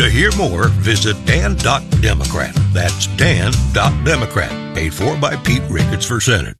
To hear more, visit Dan.Democrat. That's Dan.Democrat. Paid for by Pete Ricketts for Senate.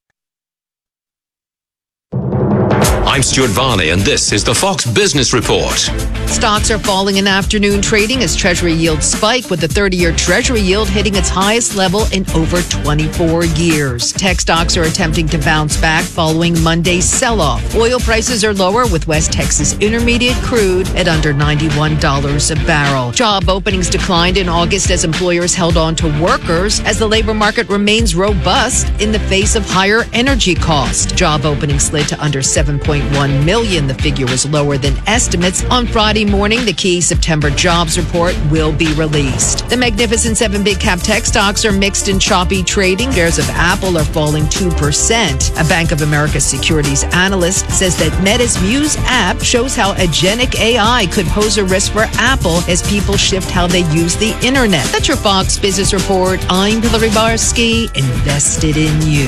I'm Stuart Varney, and this is the Fox Business Report. Stocks are falling in afternoon trading as Treasury yields spike, with the 30-year Treasury yield hitting its highest level in over 24 years. Tech stocks are attempting to bounce back following Monday's sell-off. Oil prices are lower, with West Texas Intermediate crude at under $91 a barrel. Job openings declined in August as employers held on to workers as the labor market remains robust in the face of higher energy costs. Job openings slid to under 7.1 million. The figure was lower than estimates. On Friday morning, the key September jobs report will be released. The Magnificent Seven big cap tech stocks are mixed and choppy trading. Shares of Apple are falling 2%. A Bank of America securities analyst says that Meta's Muse app shows how agentic AI could pose a risk for Apple as people shift how they use the internet. That's your Fox Business Report. I'm Hillary Barsky, invested in you.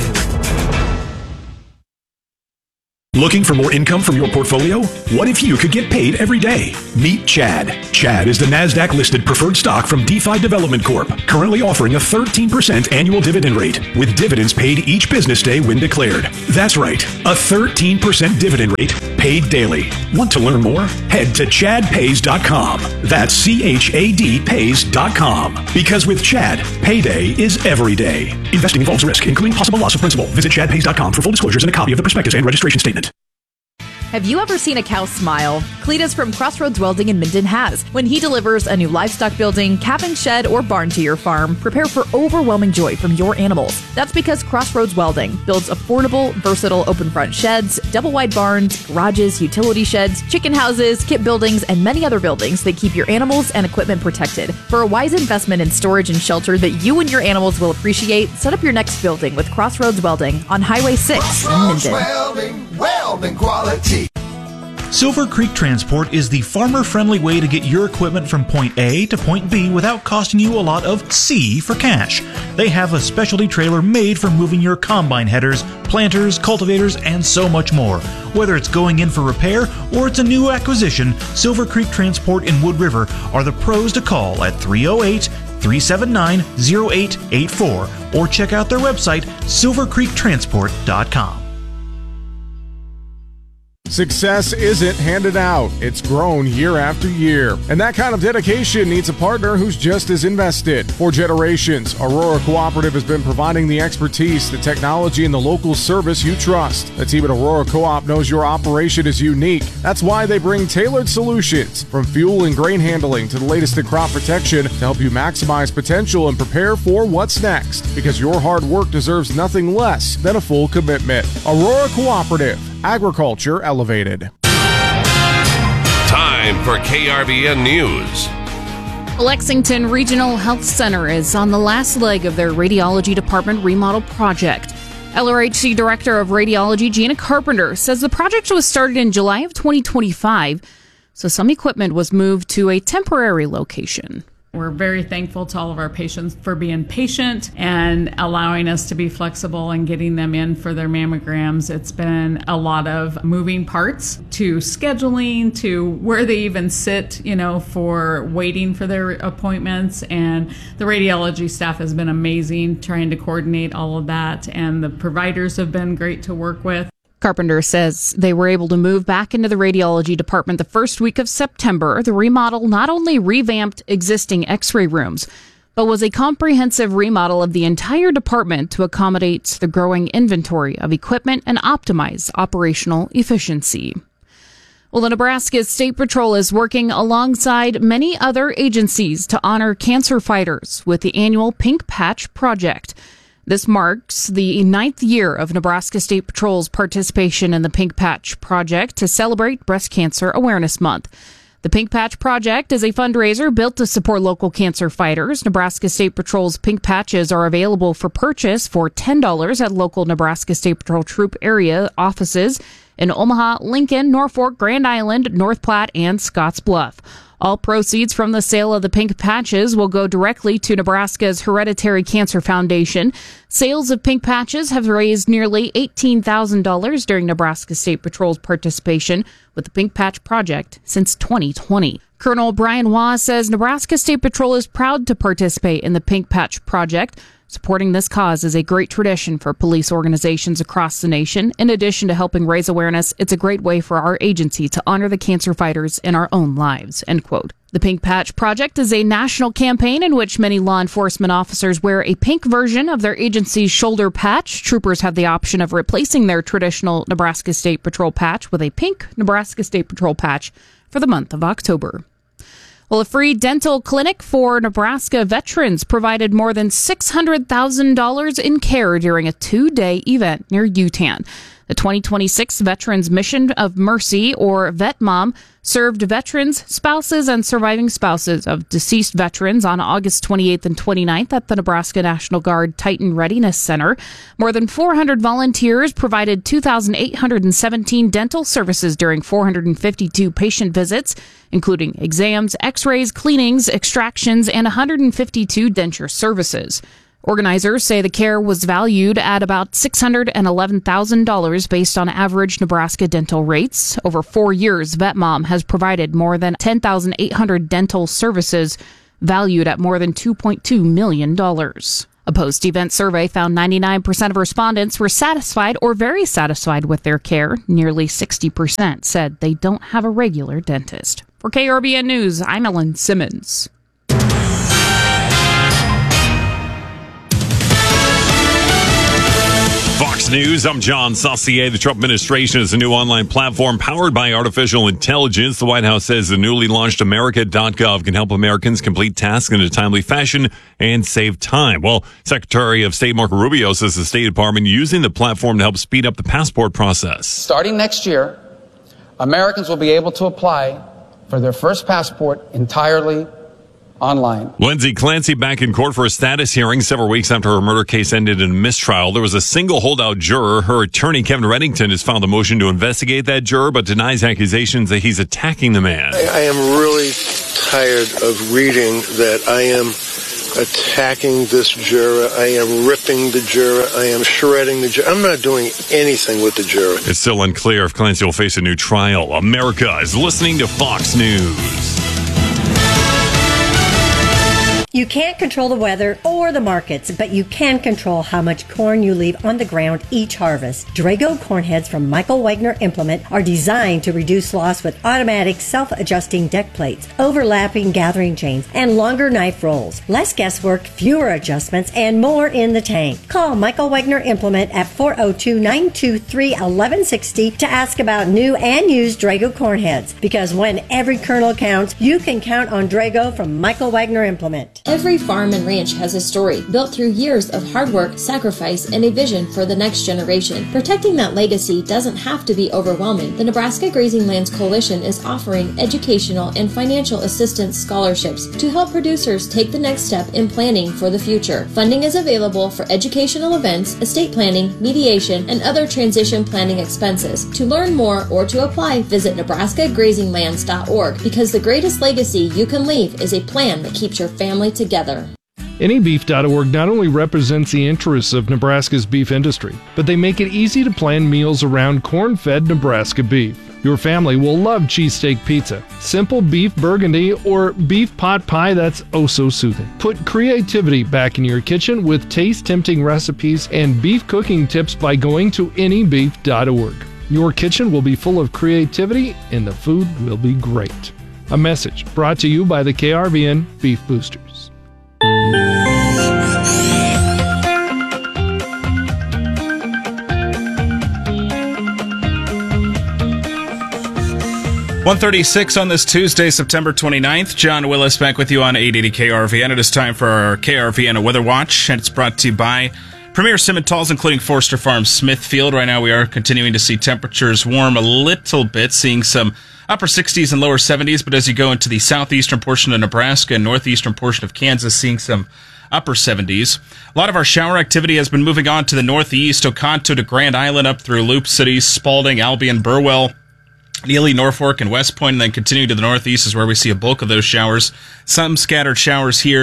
Looking for more income from your portfolio? What if you could get paid every day? Meet Chad. Chad is the NASDAQ-listed preferred stock from DeFi Development Corp., currently offering a 13% annual dividend rate, with dividends paid each business day when declared. That's right, a 13% dividend rate paid daily. Want to learn more? Head to chadpays.com. That's CHAD pays.com. Because with Chad, payday is every day. Investing involves risk, including possible loss of principal. Visit chadpays.com for full disclosures and a copy of the prospectus and registration statement. Have you ever seen a cow smile? Cletus from Crossroads Welding in Minden has. When he delivers a new livestock building, cabin, shed, or barn to your farm, prepare for overwhelming joy from your animals. That's because Crossroads Welding builds affordable, versatile open front sheds, double wide barns, garages, utility sheds, chicken houses, kit buildings, and many other buildings that keep your animals and equipment protected. For a wise investment in storage and shelter that you and your animals will appreciate, set up your next building with Crossroads Welding on Highway 6 in Minden. Welding quality. Silver Creek Transport is the farmer-friendly way to get your equipment from point A to point B without costing you a lot of C for cash. They have a specialty trailer made for moving your combine headers, planters, cultivators, and so much more. Whether it's going in for repair or it's a new acquisition, Silver Creek Transport in Wood River are the pros to call at 308-379-0884 or check out their website, silvercreektransport.com. Success isn't handed out, it's grown year after year. And that kind of dedication needs a partner who's just as invested. For generations, Aurora Cooperative has been providing the expertise, the technology, and the local service you trust. The team at Aurora Co-op knows your operation is unique. That's why they bring tailored solutions, from fuel and grain handling to the latest in crop protection, to help you maximize potential and prepare for what's next. Because your hard work deserves nothing less than a full commitment. Aurora Cooperative. Agriculture elevated. Time for KRBN News. Lexington Regional Health Center is on the last leg of their radiology department remodel project. LRHC Director of Radiology Gina Carpenter says the project was started in July of 2025, so some equipment was moved to a temporary location. We're very thankful to all of our patients for being patient and allowing us to be flexible and getting them in for their mammograms. It's been a lot of moving parts, to scheduling, to where they even sit, for waiting for their appointments. And the radiology staff has been amazing trying to coordinate all of that. And the providers have been great to work with. Carpenter says they were able to move back into the radiology department the first week of September. The remodel not only revamped existing x-ray rooms, but was a comprehensive remodel of the entire department to accommodate the growing inventory of equipment and optimize operational efficiency. Well, the Nebraska State Patrol is working alongside many other agencies to honor cancer fighters with the annual Pink Patch Project. This marks the 9th year of Nebraska State Patrol's participation in the Pink Patch Project to celebrate Breast Cancer Awareness Month. The Pink Patch Project is a fundraiser built to support local cancer fighters. Nebraska State Patrol's Pink Patches are available for purchase for $10 at local Nebraska State Patrol troop area offices in Omaha, Lincoln, Norfolk, Grand Island, North Platte, and Scotts Bluff. All proceeds from the sale of the Pink Patches will go directly to Nebraska's Hereditary Cancer Foundation. Sales of Pink Patches have raised nearly $18,000 during Nebraska State Patrol's participation with the Pink Patch Project since 2020. Colonel Brian Waugh says Nebraska State Patrol is proud to participate in the Pink Patch Project. Supporting this cause is a great tradition for police organizations across the nation. In addition to helping raise awareness, it's a great way for our agency to honor the cancer fighters in our own lives, end quote. The Pink Patch Project is a national campaign in which many law enforcement officers wear a pink version of their agency's shoulder patch. Troopers have the option of replacing their traditional Nebraska State Patrol patch with a pink Nebraska State Patrol patch for the month of October. Well, a free dental clinic for Nebraska veterans provided more than $600,000 in care during a 2-day event near Utan. The 2026 Veterans Mission of Mercy, or VetMom, served veterans, spouses, and surviving spouses of deceased veterans on August 28th and 29th at the Nebraska National Guard Titan Readiness Center. More than 400 volunteers provided 2,817 dental services during 452 patient visits, including exams, x-rays, cleanings, extractions, and 152 denture services. Organizers say the care was valued at about $611,000 based on average Nebraska dental rates. Over 4 years, VetMom has provided more than 10,800 dental services valued at more than $2.2 million. A post-event survey found 99% of respondents were satisfied or very satisfied with their care. Nearly 60% said they don't have a regular dentist. For KRBN News, I'm Ellen Simmons. Fox News, I'm John Saucier. The Trump administration is a new online platform powered by artificial intelligence. The White House says the newly launched America.gov can help Americans complete tasks in a timely fashion and save time. Well, Secretary of State Marco Rubio says the State Department using the platform to help speed up the passport process. Starting next year, Americans will be able to apply for their first passport entirely online. Lindsay Clancy back in court for a status hearing several weeks after her murder case ended in a mistrial. There was a single holdout juror. Her attorney, Kevin Reddington, has filed a motion to investigate that juror, but denies accusations that he's attacking the man. I am really tired of reading that I am attacking this juror. I am ripping the juror. I am shredding the juror. I'm not doing anything with the juror. It's still unclear if Clancy will face a new trial. America is listening to Fox News. You can't control the weather or the markets, but you can control how much corn you leave on the ground each harvest. Drago corn heads from Michael Wagner Implement are designed to reduce loss with automatic self-adjusting deck plates, overlapping gathering chains, and longer knife rolls. Less guesswork, fewer adjustments, and more in the tank. Call Michael Wagner Implement at 402-923-1160 to ask about new and used Drago corn heads. Because when every kernel counts, you can count on Drago from Michael Wagner Implement. Every farm and ranch has a story built through years of hard work, sacrifice, and a vision for the next generation. Protecting that legacy doesn't have to be overwhelming. The Nebraska Grazing Lands Coalition is offering educational and financial assistance scholarships to help producers take the next step in planning for the future. Funding is available for educational events, estate planning, mediation, and other transition planning expenses. To learn more or to apply, visit nebraskagrazinglands.org, because the greatest legacy you can leave is a plan that keeps your family together. Anybeef.org not only represents the interests of Nebraska's beef industry, but they make it easy to plan meals around corn-fed Nebraska beef. Your family will love cheesesteak pizza, simple beef burgundy, or beef pot pie that's oh so soothing. Put creativity back in your kitchen with taste-tempting recipes and beef cooking tips by going to anybeef.org. Your kitchen will be full of creativity and the food will be great. A message brought to you by the KRVN Beef Boosters. 1:36 on this Tuesday, September 29th. John Willis back with you on 880 KRVN. It is time for our KRVN Weather Watch, and it's brought to you by Premier Simmentals, including Forster Farms Smithfield. Right now we are continuing to see temperatures warm a little bit, seeing some upper 60s and lower 70s, but as you go into the southeastern portion of Nebraska and northeastern portion of Kansas, seeing some upper 70s. A lot of our shower activity has been moving on to the northeast, Oconto to Grand Island, up through Loop City, Spalding, Albion, Burwell, Neely, Norfolk, and West Point, and then continuing to the northeast is where we see a bulk of those showers. Some scattered showers here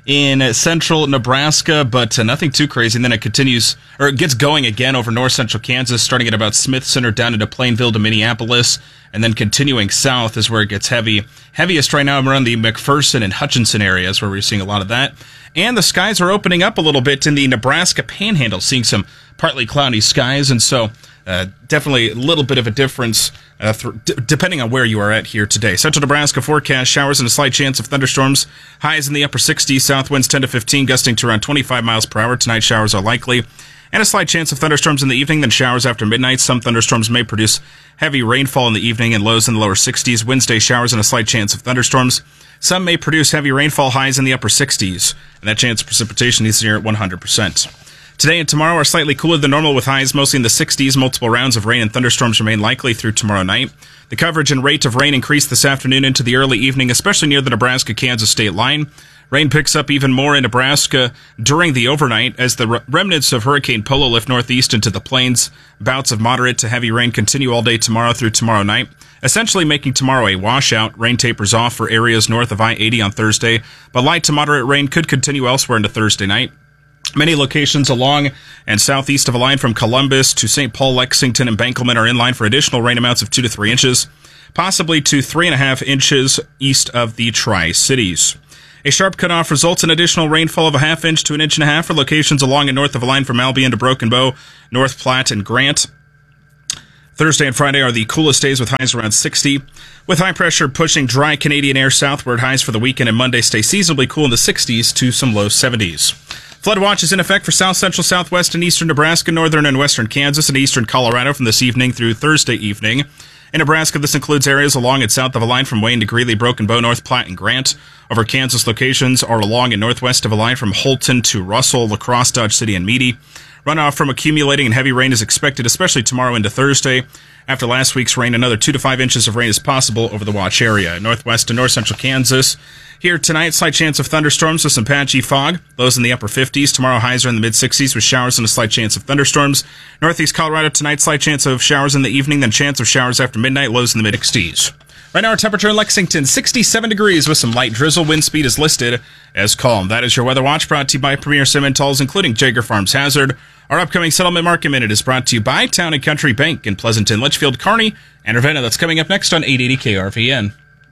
in central Nebraska, but nothing too crazy. And then it gets going again over north central Kansas, starting at about Smith Center down into Plainville to Minneapolis, and then continuing south is where it gets heavy. Heaviest right now around the McPherson and Hutchinson areas, where we're seeing a lot of that. And the skies are opening up a little bit in the Nebraska Panhandle, seeing some partly cloudy skies, and so definitely a little bit of a difference depending on where you are at here today. Central Nebraska forecast showers and a slight chance of thunderstorms. Highs in the upper 60s, south winds 10 to 15, gusting to around 25 miles per hour. Tonight showers are likely. And a slight chance of thunderstorms in the evening, then showers after midnight. Some thunderstorms may produce heavy rainfall in the evening and lows in the lower 60s. Wednesday showers and a slight chance of thunderstorms. Some may produce heavy rainfall, highs in the upper 60s. And that chance of precipitation is near 100%. Today and tomorrow are slightly cooler than normal with highs mostly in the 60s. Multiple rounds of rain and thunderstorms remain likely through tomorrow night. The coverage and rate of rain increase this afternoon into the early evening, especially near the Nebraska-Kansas state line. Rain picks up even more in Nebraska during the overnight as the remnants of Hurricane Polo lift northeast into the plains. Bouts of moderate to heavy rain continue all day tomorrow through tomorrow night, essentially making tomorrow a washout. Rain tapers off for areas north of I-80 on Thursday, but light to moderate rain could continue elsewhere into Thursday night. Many locations along and southeast of a line from Columbus to St. Paul, Lexington, and Benkelman are in line for additional rain amounts of 2 to 3 inches, possibly to 3.5 inches east of the Tri-Cities. A sharp cutoff results in additional rainfall of a 1/2 inch to 1.5 inches for locations along and north of a line from Albion to Broken Bow, North Platte, and Grant. Thursday and Friday are the coolest days with highs around 60. With high pressure pushing dry Canadian air southward, highs for the weekend and Monday stay seasonably cool in the 60s to some low 70s. Flood watch is in effect for south central, southwest, and eastern Nebraska, northern and western Kansas, and eastern Colorado from this evening through Thursday evening. In Nebraska, this includes areas along and south of a line from Wayne to Greeley, Broken Bow, North Platte, and Grant. Over Kansas, locations are along and northwest of a line from Holton to Russell, La Crosse, Dodge City, and Meade. Runoff from accumulating and heavy rain is expected, especially tomorrow into Thursday. After last week's rain, another 2 to 5 inches of rain is possible over the watch area. Northwest and north central Kansas. Here tonight, slight chance of thunderstorms with some patchy fog. Lows in the upper 50s. Tomorrow, highs are in the mid-60s with showers and a slight chance of thunderstorms. Northeast Colorado tonight, slight chance of showers in the evening, then chance of showers after midnight. Lows in the mid-60s. Right now, our temperature in Lexington, 67 degrees with some light drizzle. Wind speed is listed as calm. That is your Weather Watch, brought to you by Premier Simmentals, including Jager Farms Hazard. Our upcoming Settlement Market Minute is brought to you by Town and Country Bank in Pleasanton, Litchfield, Kearney, and Ravenna. That's coming up next on 880 KRVN.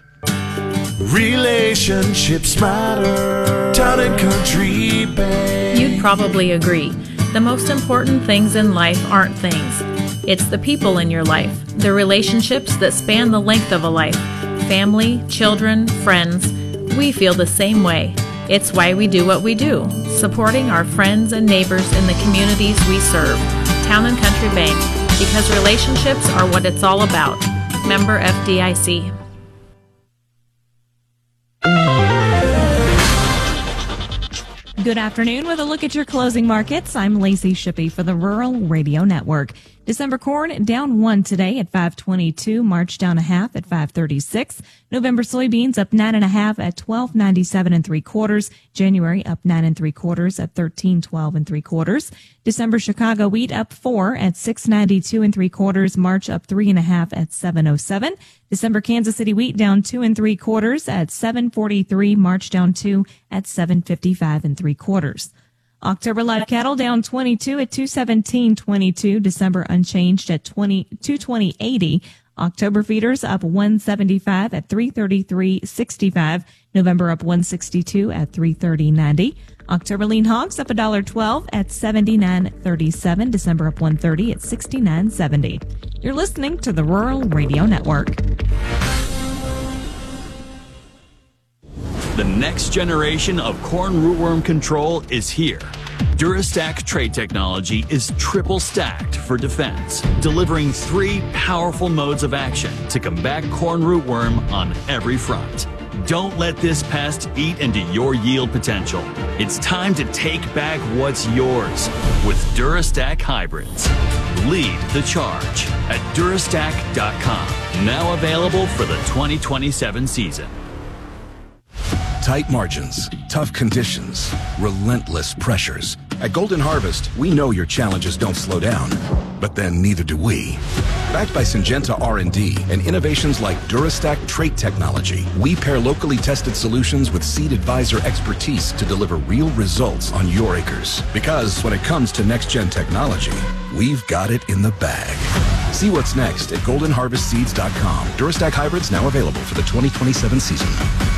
Relationships matter. Town and Country Bank. You'd probably agree. The most important things in life aren't things. It's the people in your life, the relationships that span the length of a life. Family, children, friends. We feel the same way. It's why we do what we do, supporting our friends and neighbors in the communities we serve. Town and Country Bank, because relationships are what it's all about. Member FDIC. Good afternoon with a look at your closing markets. I'm Lacey Shippey for the Rural Radio Network. December corn down 1 today at 5.22. March down 0.5 at 5.36. November soybeans up 9.5 at 12.97 3/4. January up 9 3/4 at 13.12 3/4. December Chicago wheat up 4 at 6.92 3/4. March up 3.5 at 7.07. December Kansas City wheat down 2 3/4 at 7.43. March down 2 at 7.55 3/4. October live cattle down 22 at 217.22. December unchanged at 220.80. October feeders up 175 at 333.65. November up 162 at 330.90. October lean hogs up $1.12 at 79.37. December up 130 at 69.70. You're listening to the Rural Radio Network. The next generation of corn rootworm control is here. Durastack trait technology is triple stacked for defense, delivering 3 powerful modes of action to combat corn rootworm on every front. Don't let this pest eat into your yield potential. It's time to take back what's yours with Durastack hybrids. Lead the charge at Durastack.com. Now available for the 2027 season. Tight margins, tough conditions, relentless pressures. At Golden Harvest, we know your challenges don't slow down, but then neither do we. Backed by Syngenta R&D and innovations like Durastack trait technology, we pair locally tested solutions with Seed Advisor expertise to deliver real results on your acres. Because when it comes to next-gen technology, we've got it in the bag. See what's next at goldenharvestseeds.com. Durastack hybrids now available for the 2027 season.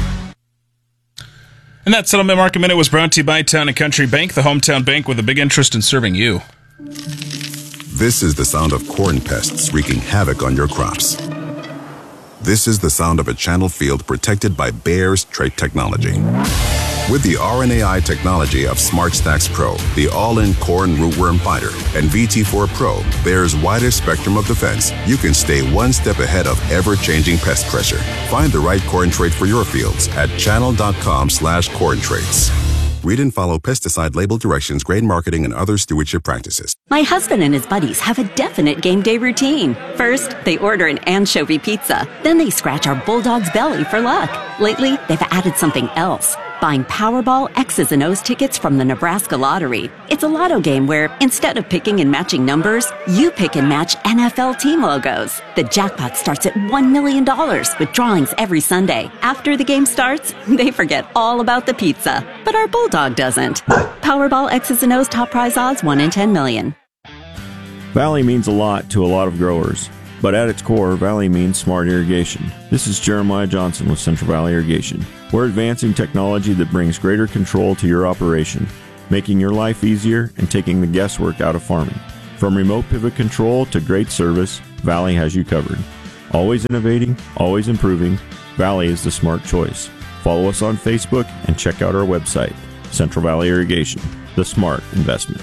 And that Settlement Market Minute was brought to you by Town & Country Bank, the hometown bank with a big interest in serving you. This is the sound of corn pests wreaking havoc on your crops. This is the sound of a channel field protected by Bayer's trait technology. With the RNAi technology of SmartStax Pro, the all-in corn rootworm fighter, and VT4 Pro, Bayer's widest spectrum of defense, you can stay one step ahead of ever-changing pest pressure. Find the right corn trait for your fields at channel.com/corn traits. Read and follow pesticide label directions, grain marketing, and other stewardship practices. My husband and his buddies have a definite game day routine. First, they order an anchovy pizza. Then they scratch our bulldog's belly for luck. Lately, they've added something else. Buying Powerball X's and O's tickets from the Nebraska Lottery. It's a lotto game where, instead of picking and matching numbers, you pick and match NFL team logos. The jackpot starts at $1 million with drawings every Sunday. After the game starts, they forget all about the pizza. But our bulldog doesn't. Powerball X's and O's top prize odds 1 in 10 million. Valley means a lot to a lot of growers. But at its core, Valley means smart irrigation. This is Jeremiah Johnson with Central Valley Irrigation. We're advancing technology that brings greater control to your operation, making your life easier and taking the guesswork out of farming. From remote pivot control to great service, Valley has you covered. Always innovating, always improving, Valley is the smart choice. Follow us on Facebook and check out our website, Central Valley Irrigation, the smart investment.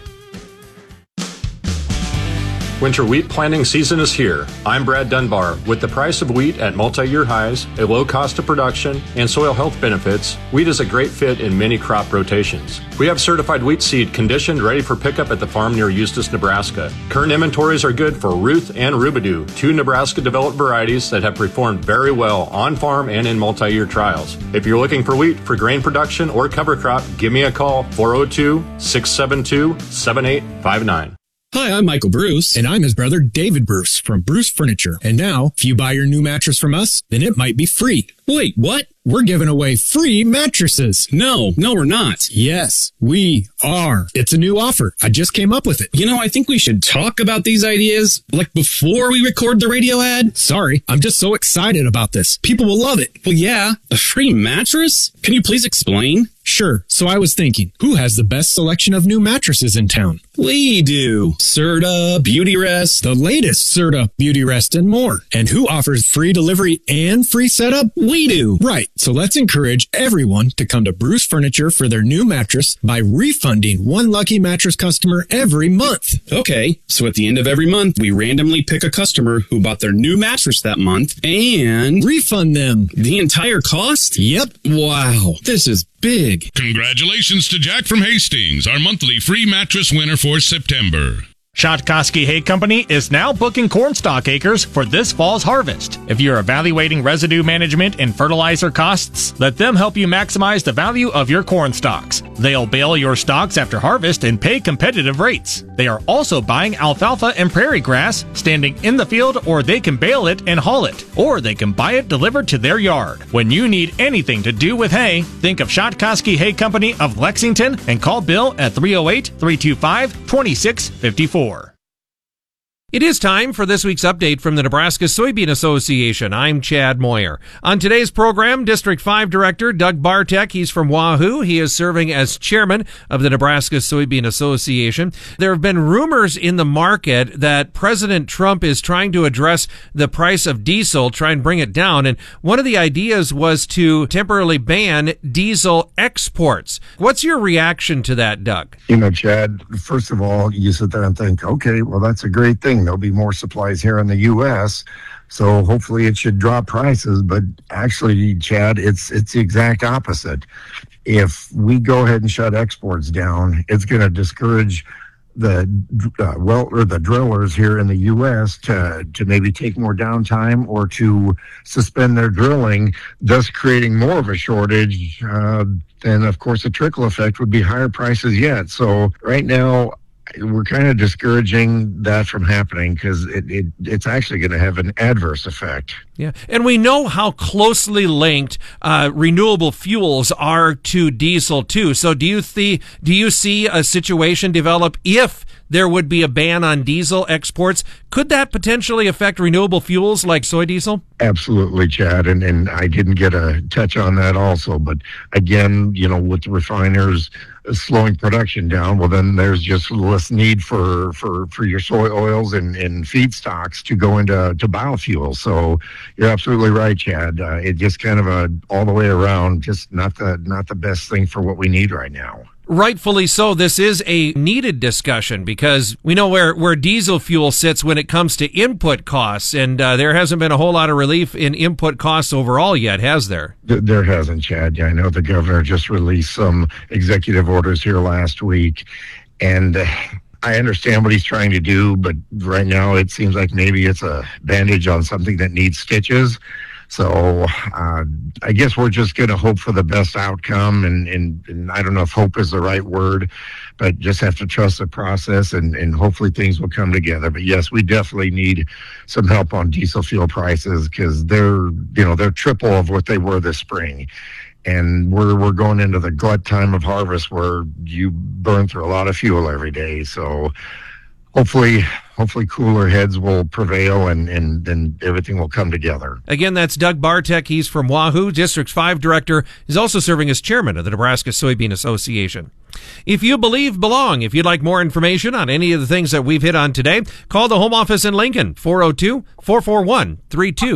Winter wheat planting season is here. I'm Brad Dunbar. With the price of wheat at multi-year highs, a low cost of production, and soil health benefits, wheat is a great fit in many crop rotations. We have certified wheat seed conditioned, ready for pickup at the farm near Eustis, Nebraska. Current inventories are good for Ruth and Rubidoo, two Nebraska-developed varieties that have performed very well on farm and in multi-year trials. If you're looking for wheat for grain production or cover crop, give me a call, 402-672-7859. Hi, I'm Michael Bruce. And I'm his brother, David Bruce, from Bruce Furniture. And now, if you buy your new mattress from us, then it might be free. Wait, what? We're giving away free mattresses. No, we're not. Yes, we are. It's a new offer. I just came up with it. You know, I think we should talk about these ideas, like before we record the radio ad. Sorry, I'm just so excited about this. People will love it. Well, yeah, a free mattress? Can you please explain? Sure. So I was thinking, who has the best selection of new mattresses in town? We do. Serta, Beautyrest, the latest Serta, Beautyrest, and more. And who offers free delivery and free setup? We do. Right. So let's encourage everyone to come to Bruce Furniture for their new mattress by refunding one lucky mattress customer every month. Okay. So at the end of every month, we randomly pick a customer who bought their new mattress that month and refund them the entire cost? Yep. Wow. This is big. Congratulations to Jack from Hastings, our monthly free mattress winner for September. Shotkoski Hay Company is now booking cornstalk acres for this fall's harvest. If you're evaluating residue management and fertilizer costs, let them help you maximize the value of your corn stalks. They'll bale your stalks after harvest and pay competitive rates. They are also buying alfalfa and prairie grass, standing in the field, or they can bale it and haul it, or they can buy it delivered to their yard. When you need anything to do with hay, think of Shotkoski Hay Company of Lexington and call Bill at 308-325-2654. It is time for this week's update from the Nebraska Soybean Association. I'm Chad Moyer. On today's program, District 5 Director Doug Bartek, he's from Wahoo. He is serving as chairman of the Nebraska Soybean Association. There have been rumors in the market that President Trump is trying to address the price of diesel, try and bring it down. And one of the ideas was to temporarily ban diesel exports. What's your reaction to that, Doug? You know, Chad, first of all, you sit there and think, okay, well, that's a great thing. There'll be more supplies here in the U.S., so hopefully it should drop prices. But actually, Chad, it's the exact opposite. If we go ahead and shut exports down, it's going to discourage the the drillers here in the U.S. to maybe take more downtime or to suspend their drilling, thus creating more of a shortage. And of course, the trickle effect would be higher prices yet. So right now, we're kind of discouraging that from happening because it's actually going to have an adverse effect. Yeah, and we know how closely linked renewable fuels are to diesel too. So do you see a situation develop if there would be a ban on diesel exports? Could that potentially affect renewable fuels like soy diesel? Absolutely, Chad, and I didn't get a touch on that also. But again, with the refiners slowing production down, well, then there's just less need for your soy oils and feedstocks to go into biofuels. So you're absolutely right, Chad. It just kind of all the way around, just not the best thing for what we need right now. Rightfully so. This is a needed discussion because we know where diesel fuel sits when it comes to input costs, and there hasn't been a whole lot of relief in input costs overall yet, has there? There hasn't, Chad. Yeah, I know the governor just released some executive orders here last week, and I understand what he's trying to do, but right now it seems like maybe it's a bandage on something that needs stitches. So I guess we're just going to hope for the best outcome, and I don't know if hope is the right word, but just have to trust the process, and hopefully things will come together. But yes, we definitely need some help on diesel fuel prices because they're triple of what they were this spring. And we're going into the glut time of harvest where you burn through a lot of fuel every day. So hopefully cooler heads will prevail and then everything will come together. Again, that's Doug Bartek. He's from Wahoo. District 5 Director. He's also serving as chairman of the Nebraska Soybean Association. If you believe, belong. If you'd like more information on any of the things that we've hit on today, call the Home Office in Lincoln, 402-441-32.